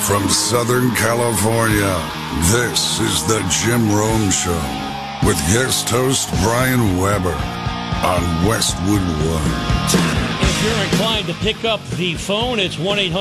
From Southern California, this is the Jim Rome Show with guest host Brian Weber on Westwood One. If you're inclined to pick up the phone, it's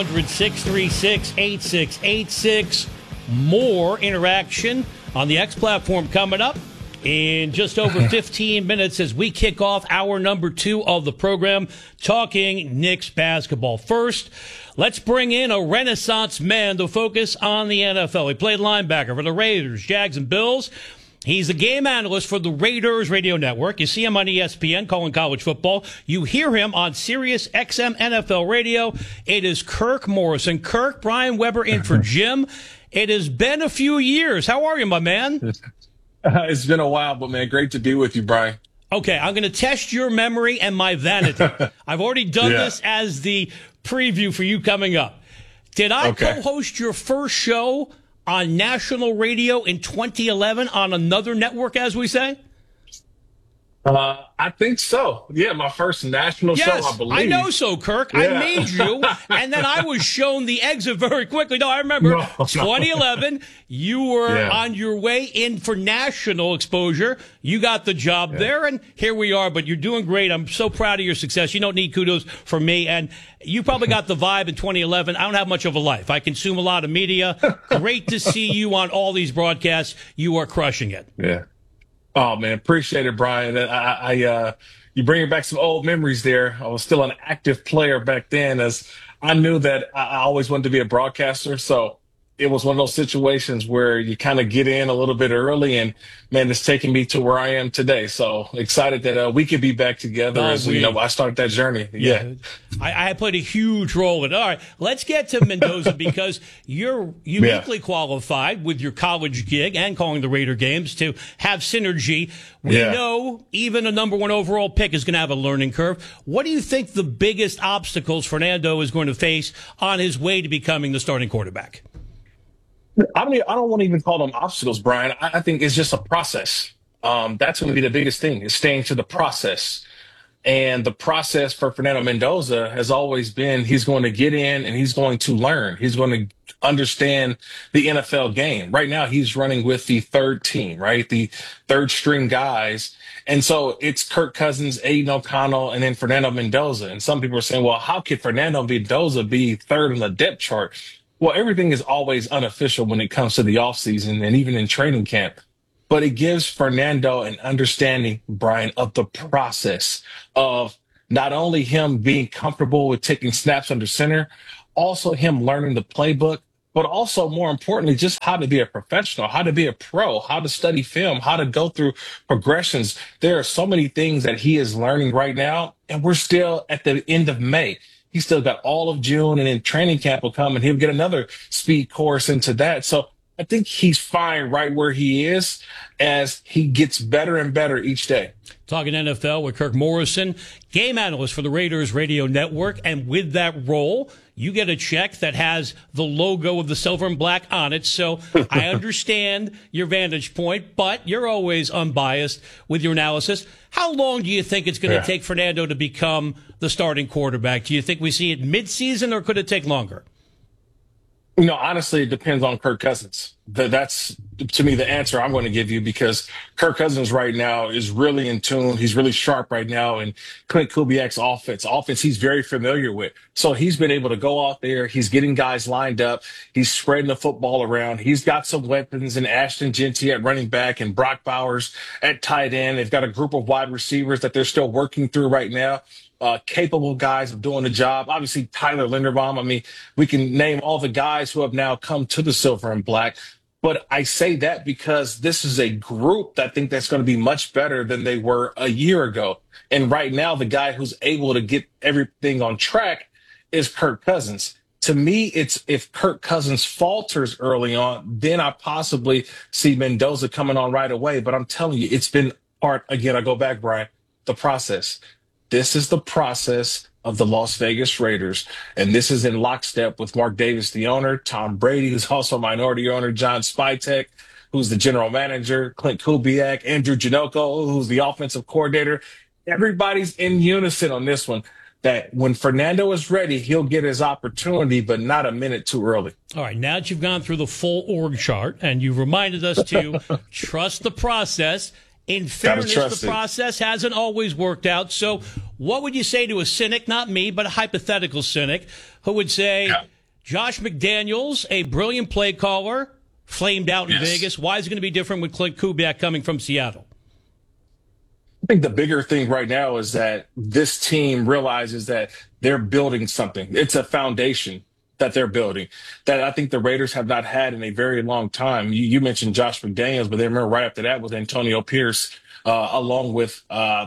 1-800-636-8686. More interaction on the X platform coming up in just over 15 minutes as we kick off hour number 2 of the program, talking Knicks basketball. First, let's bring in a Renaissance man to focus on the NFL. He played linebacker for the Raiders, Jags, and Bills. He's a game analyst for the Raiders Radio Network. You see him on ESPN calling college football. You hear him on Sirius XM NFL Radio. It is Kirk Morrison. Kirk, Brian Weber in for Jim. It has been a few years. How are you, my man? It's been a while, but, man, great to be with you, Brian. Okay, I'm going to test your memory and my vanity. I've already done this as the preview for you coming up. Did I co-host your first show on national radio in 2011 on another network, as we say? I think so. Yeah, my first national show, I believe. I know so, Kirk. Yeah. I made you, and then I was shown the exit very quickly. No, I remember 2011, you were on your way in for national exposure. You got the job there, and here we are, but you're doing great. I'm so proud of your success. You don't need kudos from me, and you probably got the vibe in 2011. I don't have much of a life. I consume a lot of media. Great to see you on all these broadcasts. You are crushing it. Yeah. Oh, man, appreciate it, Brian. You bringing back some old memories there. I was still an active player back then, as I knew that I always wanted to be a broadcaster. So it was one of those situations where you kind of get in a little bit early, and, man, it's taking me to where I am today. So excited that we could be back together as I started that journey. Yeah. I played a huge role in it. All right, let's get to Mendoza because you're uniquely qualified with your college gig and calling the Raider games to have synergy. We know even a number 1 overall pick is going to have a learning curve. What do you think the biggest obstacles Fernando is going to face on his way to becoming the starting quarterback? I don't want to even call them obstacles, Brian. I think it's just a process. That's going to be the biggest thing, is staying to the process. And the process for Fernando Mendoza has always been he's going to get in and he's going to learn. He's going to understand the NFL game. Right now, he's running with the third team, right? The third string guys. And so it's Kirk Cousins, Aiden O'Connell, and then Fernando Mendoza. And some people are saying, well, how could Fernando Mendoza be third on the depth chart? Well, everything is always unofficial when it comes to the offseason and even in training camp. But it gives Fernando an understanding, Brian, of the process of not only him being comfortable with taking snaps under center, also him learning the playbook, but also, more importantly, just how to be a professional, how to be a pro, how to study film, how to go through progressions. There are so many things that he is learning right now, and we're still at the end of May. He's still got all of June, and then training camp will come, and he'll get another speed course into that. So I think he's fine right where he is as he gets better and better each day. Talking NFL with Kirk Morrison, game analyst for the Raiders Radio Network. And with that role, you get a check that has the logo of the silver and black on it. So I understand your vantage point, but you're always unbiased with your analysis. How long do you think it's going to take Fernando to become the starting quarterback? Do you think we see it midseason, or could it take longer? Honestly, it depends on Kirk Cousins. That's, to me, the answer I'm going to give you, because Kirk Cousins right now is really in tune. He's really sharp right now. And Clint Kubiak's offense he's very familiar with. So he's been able to go out there. He's getting guys lined up. He's spreading the football around. He's got some weapons in Ashton Genty at running back and Brock Bowers at tight end. They've got a group of wide receivers that they're still working through right now. Capable guys of doing the job. Obviously, Tyler Linderbaum. I mean, we can name all the guys who have now come to the silver and black. But I say that because this is a group that I think that's going to be much better than they were a year ago. And right now, the guy who's able to get everything on track is Kirk Cousins. To me, it's if Kirk Cousins falters early on, then I possibly see Mendoza coming on right away. But I'm telling you, it's been part, again, I go back, Brian, the process. This is the process of the Las Vegas Raiders, and this is in lockstep with Mark Davis, the owner, Tom Brady, who's also a minority owner, John Spytek, who's the general manager, Clint Kubiak, Andrew Janocko, who's the offensive coordinator. Everybody's in unison on this one. that when Fernando is ready, he'll get his opportunity, but not a minute too early. All right, now that you've gone through the full org chart and you've reminded us to trust the process, in fairness, the process hasn't always worked out. So what would you say to a cynic, not me, but a hypothetical cynic, who would say, Josh McDaniels, a brilliant play caller, flamed out in Vegas. Why is it going to be different with Klint Kubiak coming from Seattle? I think the bigger thing right now is that this team realizes that they're building something. It's a foundation that they're building that I think the Raiders have not had in a very long time. You mentioned Josh McDaniels, but then remember right after that was Antonio Pierce, along with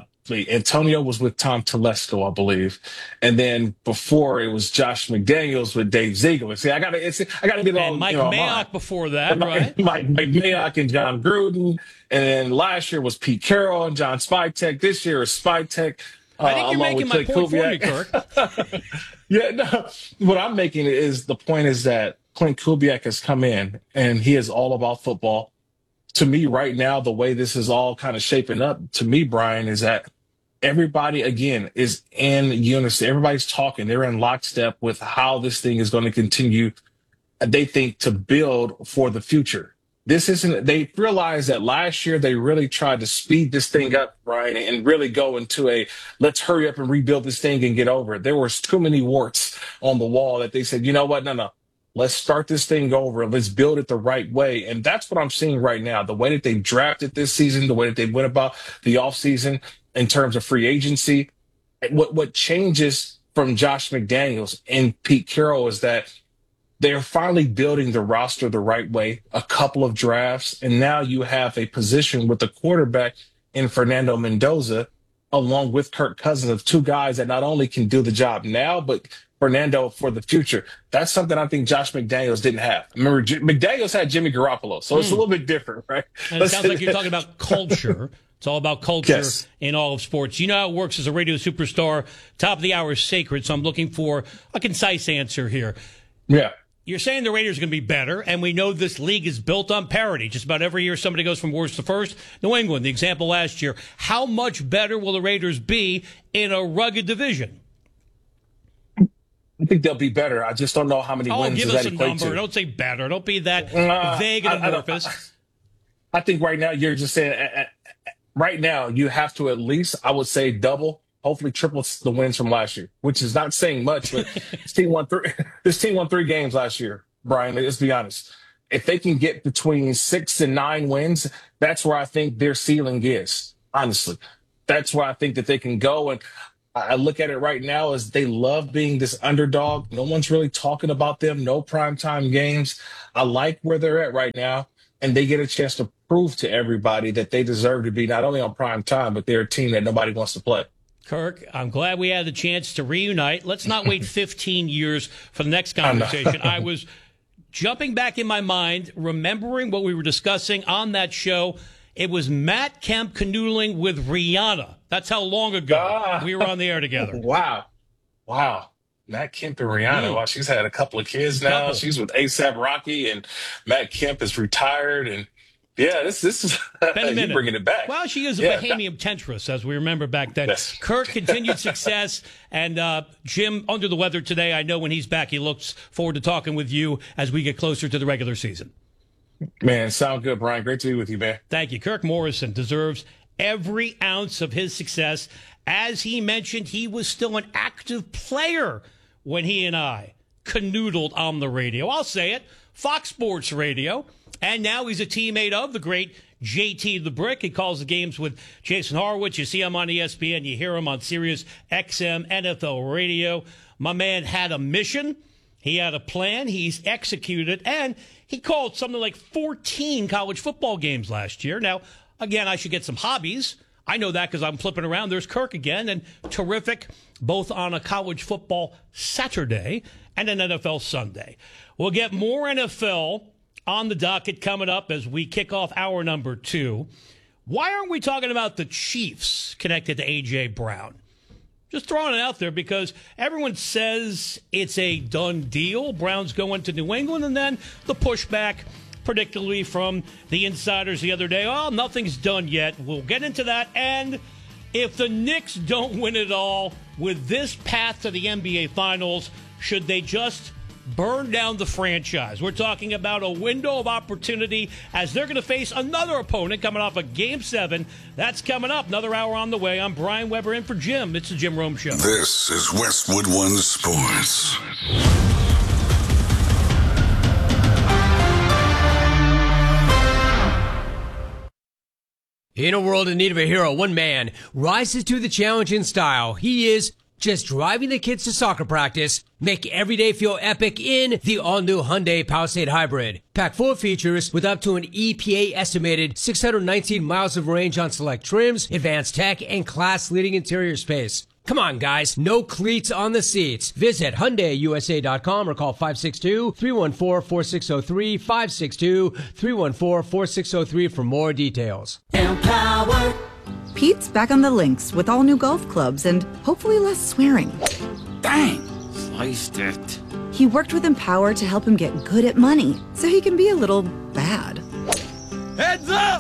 Antonio was with Tom Telesco, I believe, and then before it was Josh McDaniels with Dave Ziegler. See, I got to get all. And Mike Mayock before that, right? Mike Mayock and John Gruden, and then last year was Pete Carroll and John Spytek. This year is Spytek. I think you're making my point for you, Kirk. Yeah, no. What I'm making is the point is that Klint Kubiak has come in and he is all about football. To me, right now, the way this is all kind of shaping up, to me, Brian, is that everybody, again, is in unison. Everybody's talking. They're in lockstep with how this thing is going to continue, they think, to build for the future. This isn't, they realized that last year they really tried to speed this thing up, Brian, and really go into a let's hurry up and rebuild this thing and get over it. There was too many warts on the wall that they said, you know what? No. Let's start this thing over. Let's build it the right way. And that's what I'm seeing right now. The way that they drafted this season, the way that they went about the offseason in terms of free agency. What changes from Josh McDaniels and Pete Carroll is that they're finally building the roster the right way, a couple of drafts, and now you have a position with the quarterback in Fernando Mendoza, along with Kirk Cousins, of two guys that not only can do the job now, but Fernando for the future. That's something I think Josh McDaniels didn't have. Remember, McDaniels had Jimmy Garoppolo, so it's a little bit different, right? And it sounds like you're talking about culture. It's all about culture in all of sports. You know how it works as a radio superstar. Top of the hour is sacred, so I'm looking for a concise answer here. Yeah. You're saying the Raiders are going to be better, and we know this league is built on parity. Just about every year somebody goes from worst to first. New England, the example last year. How much better will the Raiders be in a rugged division? I think they'll be better. I just don't know how many wins give does us that a equate number. to. Don't say better. Don't be that vague and amorphous. I think right now you're just saying right now you have to at least, I would say, double, hopefully triple the wins from last year, which is not saying much, but this team won 3 games last year, Brian. Let's be honest. If they can get between 6 and 9 wins, that's where I think their ceiling is, honestly. That's where I think that they can go. And I look at it right now as they love being this underdog. No one's really talking about them. No primetime games. I like where they're at right now. And they get a chance to prove to everybody that they deserve to be not only on prime time, but they're a team that nobody wants to play. Kirk, I'm glad we had the chance to reunite. Let's not wait 15 years for the next conversation. I was jumping back in my mind, remembering what we were discussing on that show. It was Matt Kemp canoodling with Rihanna. That's how long ago we were on the air together. Wow. Matt Kemp and Rihanna. Wow, she's had a couple of kids now. She's with A$AP Rocky, and Matt Kemp is retired. And yeah, this is you bringing it back. Well, she is a Bahamian temptress, as we remember back then. Yes. Kirk, continued success. And Jim, under the weather today. I know when he's back, he looks forward to talking with you as we get closer to the regular season. Man, sound good, Brian. Great to be with you, man. Thank you. Kirk Morrison deserves every ounce of his success. As he mentioned, he was still an active player when he and I canoodled on the radio. I'll say it, Fox Sports Radio. And now he's a teammate of the great JT the Brick. He calls the games with Jason Horowitz. You see him on ESPN. You hear him on Sirius XM NFL Radio. My man had a mission. He had a plan. He's executed. And he called something like 14 college football games last year. Now, again, I should get some hobbies. I know that because I'm flipping around. There's Kirk again, and terrific both on a college football Saturday and an NFL Sunday. We'll get more NFL on the docket coming up as we kick off hour number 2. Why aren't we talking about the Chiefs connected to A.J. Brown? Just throwing it out there because everyone says it's a done deal. Brown's going to New England, and then the pushback predictably from the insiders the other day. Oh, nothing's done yet. We'll get into that. And If the Knicks don't win it all with this path to the NBA Finals, should they just burn down the franchise? We're talking about a window of opportunity as they're going to face another opponent coming off of Game 7. That's coming up. Another hour on the way. I'm Brian Weber in for Jim. It's the Jim Rome Show. This is Westwood One Sports. In a world in need of a hero, one man rises to the challenge in style. He is just driving the kids to soccer practice. Make every day feel epic in the all-new Hyundai Palisade Hybrid. Packed full of features with up to an EPA estimated 619 miles of range on select trims, advanced tech, and class-leading interior space. Come on, guys. No cleats on the seats. Visit HyundaiUSA.com or call 562-314-4603, 562-314-4603 for more details. Empower. Pete's back on the links with all new golf clubs and hopefully less swearing. Dang, sliced it. He worked with Empower to help him get good at money so he can be a little bad. Heads up!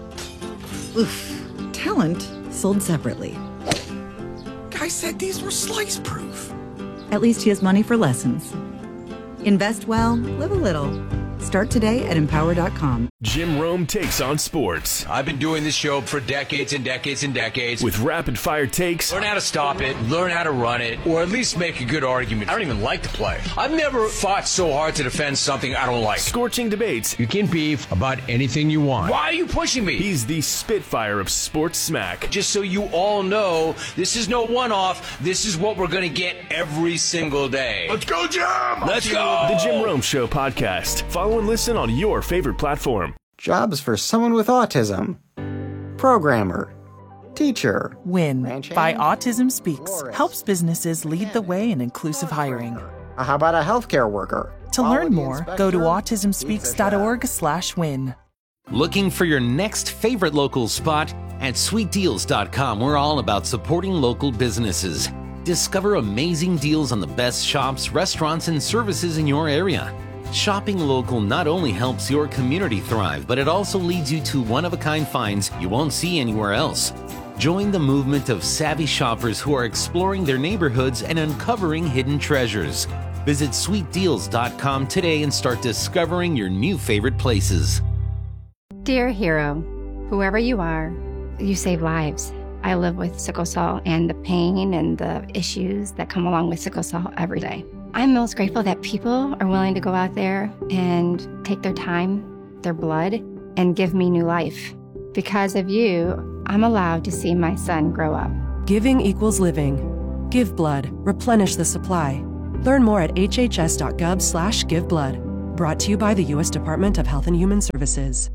Oof. Talent sold separately. Guy said these were slice proof. At least he has money for lessons. Invest well, live a little. Start today at Empower.com. Jim Rome takes on sports. I've been doing this show for decades and decades and decades. With rapid-fire takes. Learn how to stop it, learn how to run it, or at least make a good argument. I don't even like to play. I've never fought so hard to defend something I don't like. Scorching debates. You can beef about anything you want. Why are you pushing me? He's the Spitfire of sports smack. Just so you all know, this is no one-off. This is what we're going to get every single day. Let's go, Jim! Let's go! The Jim Rome Show podcast. Follow and listen on your favorite platform. Jobs for someone with autism. Programmer. Teacher. WIN by Autism Speaks helps businesses lead the way in inclusive hiring. How about a healthcare worker? To learn more, go to autismspeaks.org/win. Looking for your next favorite local spot? At sweetdeals.com, we're all about supporting local businesses. Discover amazing deals on the best shops, restaurants, and services in your area. Shopping local not only helps your community thrive, but it also leads you to one-of-a-kind finds you won't see anywhere else. Join the movement of savvy shoppers who are exploring their neighborhoods and uncovering hidden treasures. Visit sweetdeals.com today and start discovering your new favorite places. Dear hero, whoever you are, you save lives. I live with sickle cell and the pain and the issues that come along with sickle cell every day. I'm most grateful that people are willing to go out there and take their time, their blood, and give me new life. Because of you, I'm allowed to see my son grow up. Giving equals living. Give blood. Replenish the supply. Learn more at hhs.gov/giveblood. Brought to you by the U.S. Department of Health and Human Services.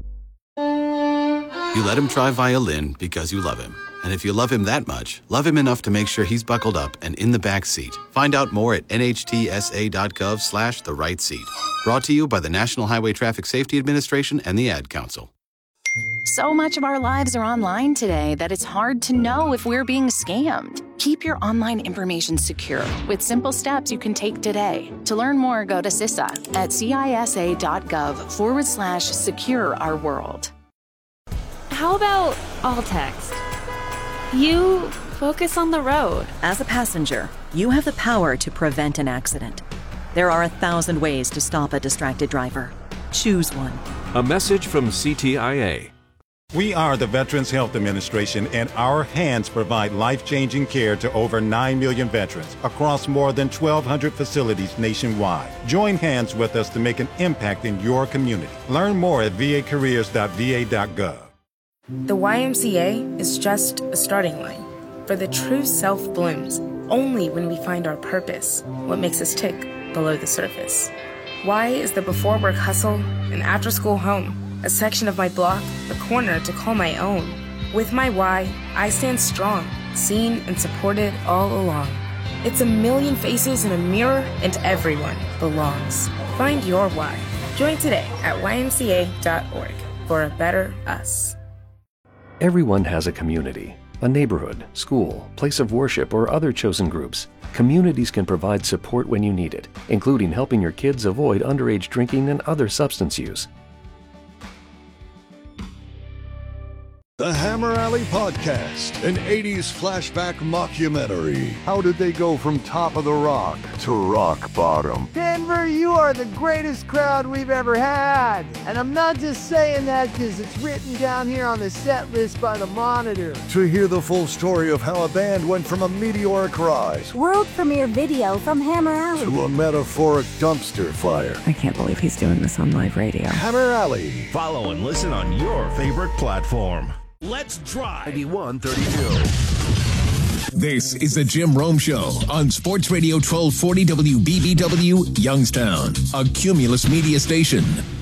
You let him try violin because you love him. And if you love him that much, love him enough to make sure he's buckled up and in the back seat. Find out more at nhtsa.gov/the right seat. Brought to you by the National Highway Traffic Safety Administration and the Ad Council. So much of our lives are online today that it's hard to know if we're being scammed. Keep your online information secure with simple steps you can take today. To learn more, go to CISA at cisa.gov/secure our world. How about all text? You focus on the road. As a passenger, you have the power to prevent an accident. There are 1,000 ways to stop a distracted driver. Choose one. A message from CTIA. We are the Veterans Health Administration, and our hands provide life-changing care to over 9 million veterans across more than 1,200 facilities nationwide. Join hands with us to make an impact in your community. Learn more at vacareers.va.gov. The YMCA is just a starting line, for the true self blooms only when we find our purpose, what makes us tick below the surface. Y is the before work hustle, an after school home, a section of my block, a corner to call my own. With my Y, I stand strong, seen and supported all along. It's a million faces in a mirror, and everyone belongs. Find your Y. Join today at ymca.org for a better us. Everyone has a community, a neighborhood, school, place of worship, or other chosen groups. Communities can provide support when you need it, including helping your kids avoid underage drinking and other substance use. The Hammer Alley Podcast, an 80s flashback mockumentary. How did they go from top of the rock to rock bottom? Denver, you are the greatest crowd we've ever had. And I'm not just saying that because it's written down here on the set list by the Monitor. To hear the full story of how a band went from a meteoric rise, world premiere video from Hammer Alley, to a metaphoric dumpster fire. I can't believe he's doing this on live radio. Hammer Alley. Follow and listen on your favorite platform. Let's drive 9132. This is the Jim Rome Show on Sports Radio 1240 WBBW Youngstown, a Cumulus Media station.